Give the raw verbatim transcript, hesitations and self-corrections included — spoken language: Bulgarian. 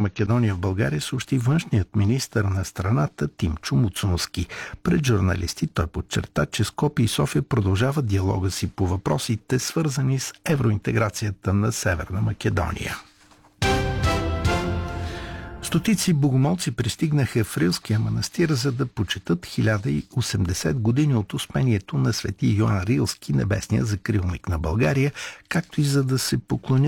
Македония в България съобщи външният министър на страната Тимчо Муцунски. Пред журналисти той подчерта, че Скопие и София продължават диалога си по въпросите, свързани с евроинтеграцията на Северна Македония. Стотици богомолци пристигнаха в Рилския манастир, за да почетат хиляда и осемдесет години от успението на свети Йоан Рилски, небесния закрилник на България, както и за да се поклонят